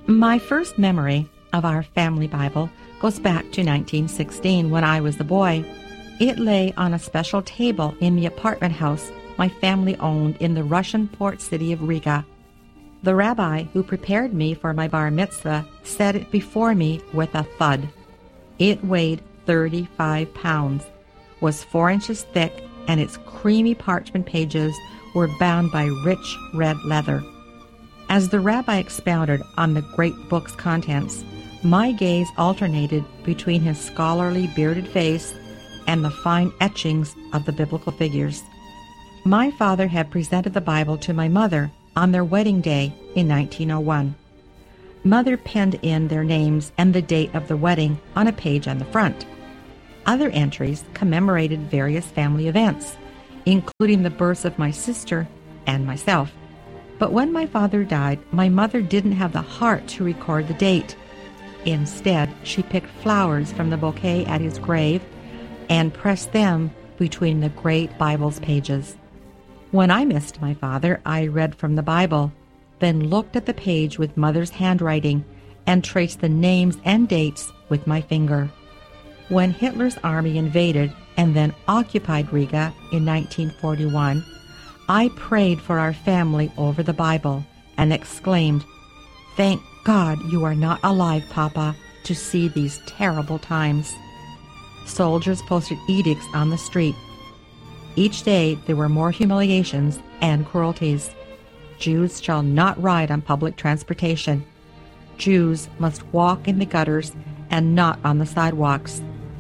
My first memory of our family Bible goes back to 1916 when I was a boy. It lay on a special table in the apartment house my family owned in the Russian port city of Riga. The rabbi who prepared me for my bar mitzvah set it before me with a thud. It weighed 35 pounds, was 4 inches thick, and its creamy parchment pages were bound by rich red leather. As the rabbi expounded on the great book's contents, my gaze alternated between his scholarly bearded face and the fine etchings of the biblical figures. My father had presented the Bible to my mother on their wedding day in 1901. Mother penned in their names and the date of the wedding on a page on the front. Other entries commemorated various family events, including the births of my sister and myself. But when my father died, my mother didn't have the heart to record the date. Instead, she picked flowers from the bouquet at his grave and pressed them between the great Bible's pages. When I missed my father, I read from the Bible, then looked at the page with Mother's handwriting and traced the names and dates with my finger. When Hitler's army invaded and then occupied Riga in 1941, I prayed for our family over the Bible and exclaimed, "Thank God you are not alive, Papa, to see these terrible times." Soldiers posted edicts on the street. Each day there were more humiliations and cruelties. Jews shall not ride on public transportation. Jews must walk in the gutters and not on the sidewalks.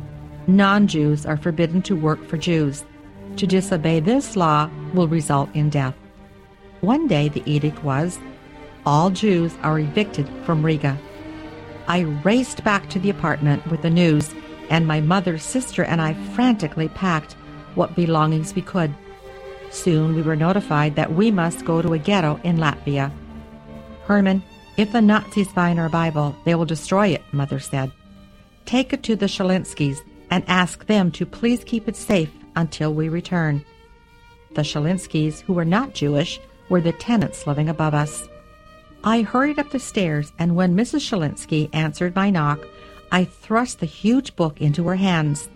Non-Jews are forbidden to work for Jews. To disobey this law will result in death. One day the edict was, all Jews are evicted from Riga. I raced back to the apartment with the news, and my mother, sister, and I frantically packed what belongings we could. Soon we were notified that we must go to a ghetto in Latvia. "Herman, if the Nazis find our Bible, they will destroy it," Mother said. "Take it to the Shalinskys and ask them to please keep it safe until we return." The Shalinskys, who were not Jewish, were the tenants living above us. I hurried up the stairs, and when Mrs. Shalinsky answered my knock, I thrust the huge book into her hands.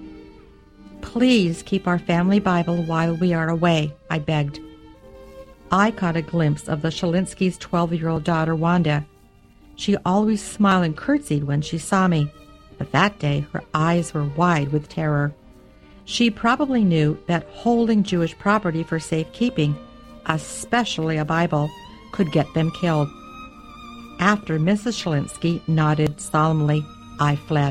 "Please keep our family Bible while we are away," I begged. I caught a glimpse of the Shalinskys' 12-year-old daughter, Wanda. She always smiled and curtsied when she saw me, but that day her eyes were wide with terror. She probably knew that holding Jewish property for safekeeping, especially a Bible, could get them killed. After Mrs. Shalinsky nodded solemnly, I fled.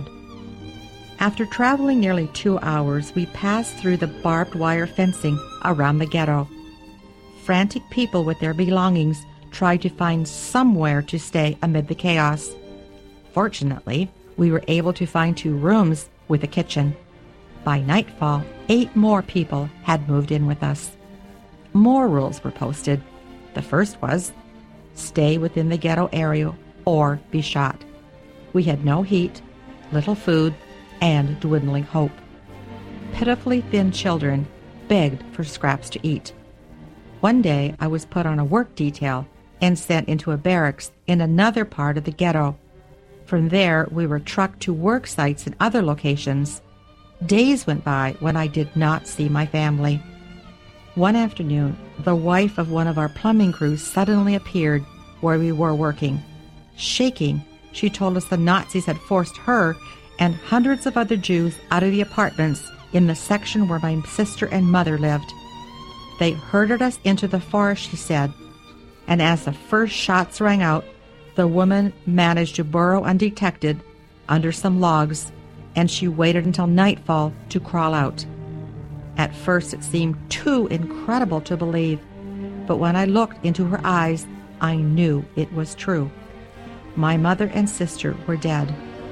After traveling nearly 2 hours, we passed through the barbed wire fencing around the ghetto. Frantic people with their belongings tried to find somewhere to stay amid the chaos. Fortunately, we were able to find 2 rooms with a kitchen. By nightfall, 8 more people had moved in with us. More rules were posted. The first was, stay within the ghetto area or be shot. We had no heat, little food, and dwindling hope. Pitifully thin children begged for scraps to eat. One day I was put on a work detail and sent into a barracks in another part of the ghetto. From there we were trucked to work sites in other locations. Days went by when I did not see my family. One afternoon, the wife of one of our plumbing crews suddenly appeared where we were working. Shaking, she told us the Nazis had forced her and hundreds of other Jews out of the apartments in the section where my sister and mother lived. They herded us into the forest, she said, and as the first shots rang out, the woman managed to burrow undetected under some logs, and she waited until nightfall to crawl out. At first it seemed too incredible to believe, but when I looked into her eyes, I knew it was true. My mother and sister were dead.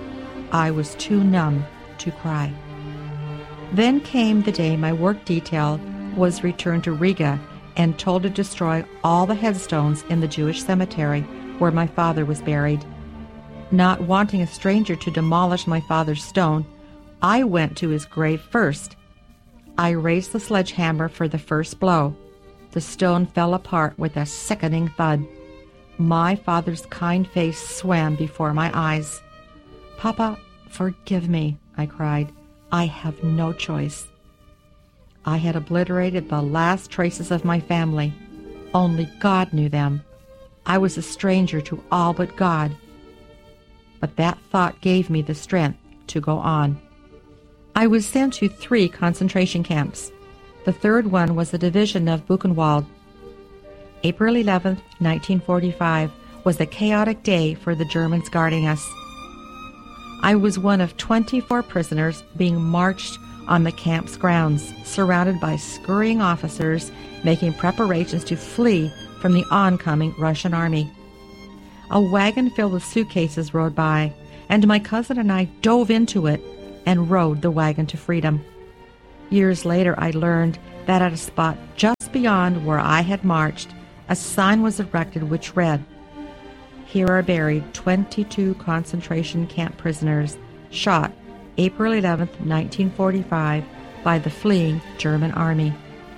I was too numb to cry. Then came the day my work detail was returned to Riga and told to destroy all the headstones in the Jewish cemetery where my father was buried. Not wanting a stranger to demolish my father's stone, I went to his grave first. I raised the sledgehammer for the first blow. The stone fell apart with a sickening thud. my father's kind face swam before my eyes. "Papa, forgive me," I cried. "I have no choice." I had obliterated the last traces of my family. Only God knew them. I was a stranger to all but God. But that thought gave me the strength to go on. I was sent to 3 concentration camps. The third one was the division of Buchenwald. April 11, 1945, was a chaotic day for the Germans guarding us. I was one of 24 prisoners being marched on the camp's grounds, surrounded by scurrying officers making preparations to flee from the oncoming Russian army. A wagon filled with suitcases rode by, and my cousin and I dove into it and rode the wagon to freedom. Years later, I learned that at a spot just beyond where I had marched, a sign was erected which read, "Here are buried 22 concentration camp prisoners shot April 11, 1945, by the fleeing German army."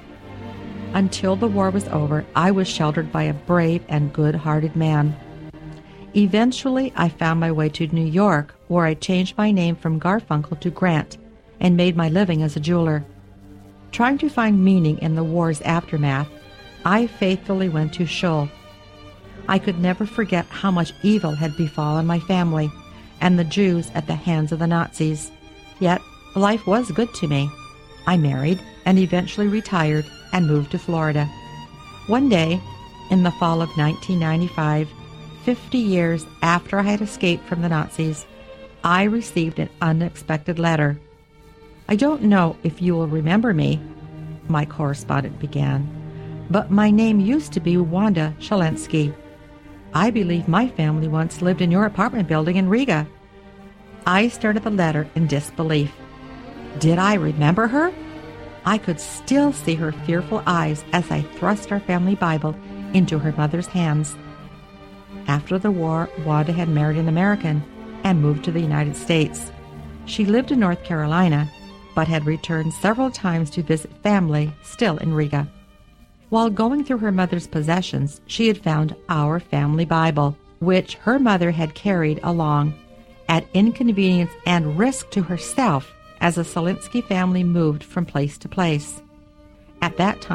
Until the war was over, I was sheltered by a brave and good-hearted man. Eventually, I found my way to New York, where I changed my name from Garfunkel to Grant and made my living as a jeweler. Trying to find meaning in the war's aftermath, I faithfully went to shul. I could never forget how much evil had befallen my family and the Jews at the hands of the Nazis. Yet, life was good to me. I married and eventually retired and moved to Florida. One day, in the fall of 1995, 50 years after I had escaped from the Nazis, I received an unexpected letter. "I don't know if you will remember me," my correspondent began, "but my name used to be Wanda Shalensky. I believe my family once lived in your apartment building in Riga." I stared at the letter in disbelief. Did I remember her? I could still see her fearful eyes as I thrust our family Bible into her mother's hands. After the war, Wanda had married an American and moved to the United States. She lived in North Carolina, but had returned several times to visit family still in Riga. While going through her mother's possessions, she had found our family Bible, which her mother had carried along, at inconvenience and risk to herself as the Shalensky family moved from place to place. At that time,